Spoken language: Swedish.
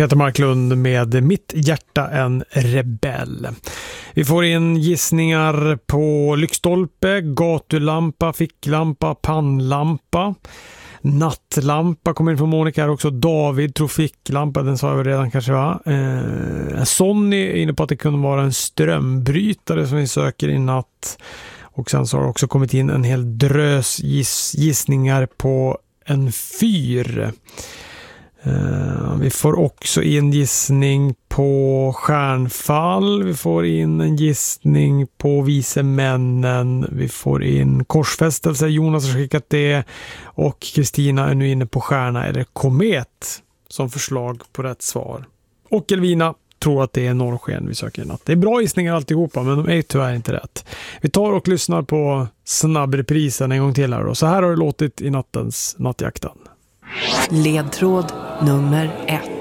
Peter Marklund med Mitt hjärta en rebell. Vi får in gissningar på lyktstolpe, gatulampa, ficklampa, pannlampa. Nattlampa kommer in från Monica här också. David tror ficklampa, den sa jag redan kanske, va? Sonny är inne på att det kunde vara en strömbrytare som vi söker i natt. Och sen så har det också kommit in en hel drös gissningar på en fyr. Vi får också in gissning på stjärnfall. Vi får in en gissning på vise männen. Vi får in korsfästelse. Jonas har skickat det. Och Kristina är nu inne på stjärna eller komet som förslag på rätt svar. Och Elvina tror att det är norrsken vi söker i natt. Det är bra gissningar alltihopa, men de är tyvärr inte rätt. Vi tar och lyssnar på snabbreprisen en gång till här då. Så här har det låtit i nattens Nattjakten. Ledtråd nummer 1.